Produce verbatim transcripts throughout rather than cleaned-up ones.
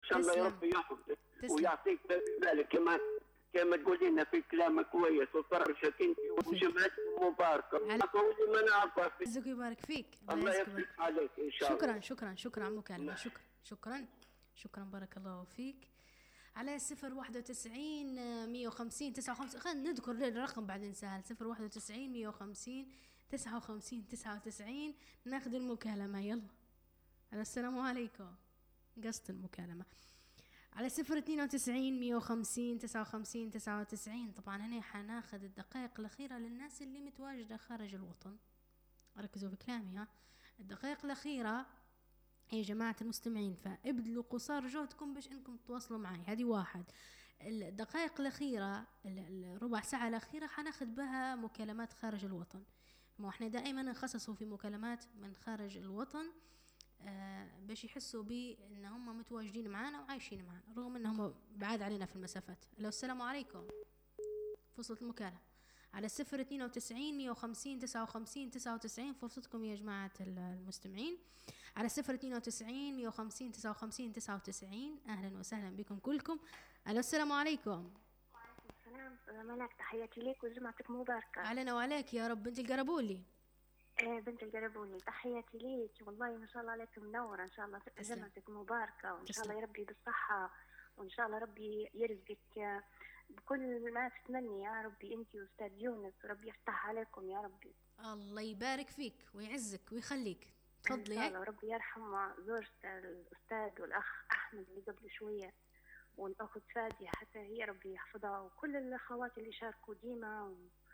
شاء الله يا رب يحفظك ويعطيك بالك كما كما تقول لنا في كلام كويس وفرشك انت وجمعتك مباركه. اقول ما نعرفها يعزك ويبارك فيك. الله يفتح عليك ان شاء الله. شكرا شكرا شكرا على المكالمه. شكرا شكرا شكرا بارك الله فيك. على صفر واحد وتسعين مية وخمسين تسعة وخمسين. خلينا نذكر الرقم بعدين سهل. صفر واحد وتسعين مية وخمسين تسعة وخمسين تسعة وتسعين. ناخذ المكالمة يلا. السلام عليكم. قصت المكالمة على صفر اثنين وتسعين مية وخمسين تسعة وخمسين تسعة وتسعين. طبعا هنا حناخذ الدقائق الأخيرة للناس اللي متواجدة خارج الوطن. ركزوا بكلامي ها. الدقائق الأخيرة يا جماعة المستمعين، فابذلوا قصار جهدكم باش انكم تتواصلوا معي. هذه واحد. الدقائق الأخيرة الربع ساعة الأخيرة حناخذ بها مكالمات خارج الوطن. ما احنا دائما نخصصوا في مكالمات من خارج الوطن آه باش يحسوا بأن هم متواجدين معنا وعايشين معنا رغم أنهم بعاد علينا في المسافات. لو السلام عليكم. فصلت المكالمة على صفر اثنين وتسعين مية وخمسين تسعة وخمسين تسعة وتسعين. فرصتكم يا جماعة المستمعين على صفر اثنين وتسعين مية وخمسين تسعة وخمسين تسعة وتسعين. أهلا وسهلا بكم كلكم. ألو السلام عليكم. وعليكم السلام. ملاك تحياتي ليك وجمعتك مباركة. علينا وعليك يا رب. بنت القربولي. ايه بنت القربولي تحياتي ليك. والله ما شاء الله عليك منورة. إن شاء الله جمعتك مباركة وإن شاء الله يربي بالصحة وإن شاء الله ربي يرزقك بكل ما تتمني يا ربي انت واستاذ يونس وربي يفتح عليكم يا ربي. الله يبارك فيك ويعزك ويخليك. تفضلي. ان شاء الله ربي يرحم زوجته الاستاذ والاخ احمد اللي قبل شويه والاخت فاديه حتى هي ربي يحفظها وكل الاخوات اللي شاركوا ديما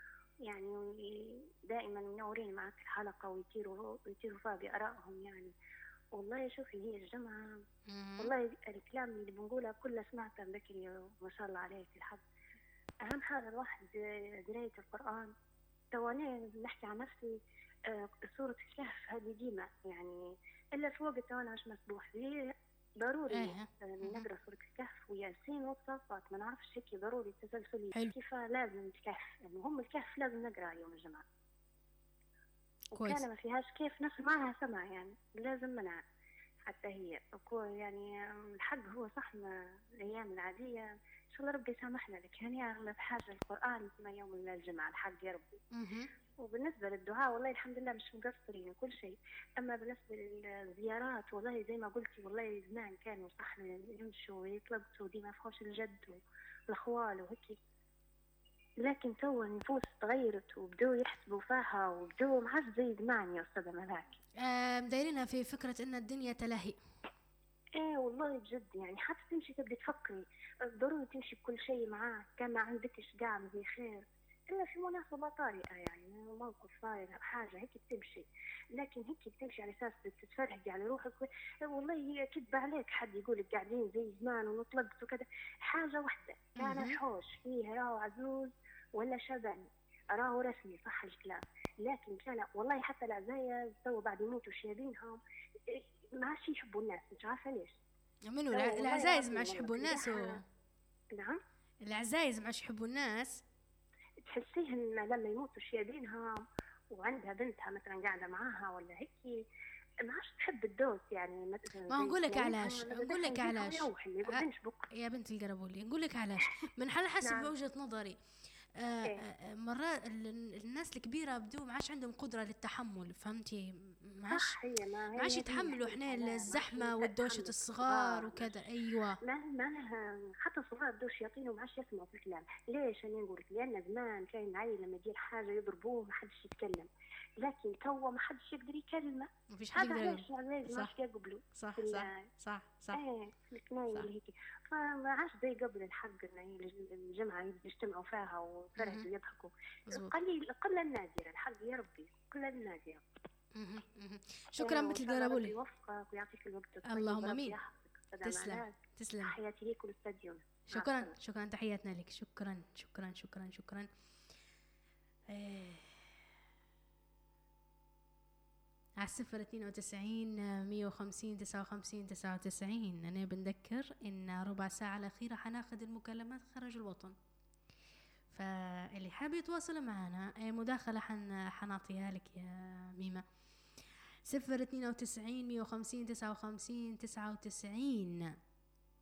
يعني دائما منورين معك الحلقه ويطيروا ويطيروا فيها بارائهم يعني. والله شوفي هي الجمعة والله الكلام اللي بنقوله كله سمعته بكري ما شاء الله عليك الحق. أهم حاجة الواحد قراية القرآن. تواني نحكي عن نفسي آه سورة الكهف هذه ديما يعني إلا في وقت أنا مش مسبوح فيه ضروري آه. نقرأ سورة الكهف وياسين والصفات ما نعرفش هيك ضروري تسلسلي كيف لازم الكهف يعني هم الكهف لازم نقرأ يوم الجمعة. وكان ما فيهاش كيف نسمعها سمع يعني لازم منع حتى هي يعني الحق هو صح ما الأيام العادية إن شاء الله ربي يسامحنا لك يعني أغلب حاجة القرآن ما يوم الجمعة الحق يا ربي. وبالنسبة للدعاء والله الحمد لله مش مقصرين كل شيء. أما بالنسبة للزيارات والله زي ما قلتي والله زمان كانوا صح يمشوا ويطلبوا دي ما فيهوش الجد والأخوال وهيك لكن تو النفوس تغيرت وبدوا يحسبوا فيها وبدوا ما عادش زي زمان يا أستاذة ملاك. آه دايرينها في فكرة إن الدنيا تلاهي. إيه والله بجد يعني حتى تمشي تبدي تفكري ضروري تمشي بكل شيء معاك كان ما عندكش قاعد زي خير إلا في مناسبة طارئة يعني موقف صاير حاجة هيك بتمشي لكن هيك بتمشي على أساس تتفرهدي على روحك والله هي كذب عليك حد يقولك قاعدين زي زمان ونطلقت وكذا. حاجة واحدة كان الحوش فيه راهو عزوز ولا شبعي أراه رسمي صح الكلام لكن كان والله حتى العزايز تو بعد يموتوا شيابينهم ما عادش يحبوا الناس مش عارفة ليش. منو العزايز ما عادش يحبوا الناس و... نعم العزايز ما عادش يحبوا الناس. تحسيهن لما يموتوا شيابينها وعندها بنتها مثلا قاعدة معاها ولا هيك ما عادش تحب الدوس يعني مثلا. ما نقول لك علاش نقول لك علاش أ... يا بنت القربولي نقول لك علاش من حل حسب نعم. بوجهة نظري آه مرات الناس الكبيرة بدو ما عادش عندهم قدرة للتحمل فهمتي ما عادش ما عادش يتحملوا احنا الزحمة والدوشة الصغار وكذا. ايوه ما ما حتى الصغار دوش يعطينه ما عادش يسمعوا في الكلام. ليش انا نقول لك لان زمان كان العيل لما يدير حاجة يضربوه ما حدش يتكلم لكن تو ما حدش يقدر يكلمه. ما فيش حد يقدر ما يقبلوا صح صح صح صح ايه الكناية اللي هيك فما عادش زي قبل الحق ان الجمعة يجتمعوا فيها وفرحوا ويضحكوا قليل قلة النادرة الحق يا ربي قلة النادرة. شكرا بنت القربولي يوفقك ويعطيك الوقت الطيب. اللهم امين. تسلم تسلم تحياتي ليك والاستاذ يونس. شكرا شكرا تحياتنا لك. شكرا شكرا شكرا شكرا ايه. على الصفر اثنين وتسعين مية وخمسين تسعة وخمسين تسعة وتسعين. أنا بنذكر إن ربع ساعة الأخيرة حناخذ المكالمات خارج الوطن فاللي حاب يتواصل معنا أي مداخلة حن حنعطيها لك يا ميمة. صفر اثنين وتسعين مية وخمسين تسعة وخمسين تسعة وتسعين.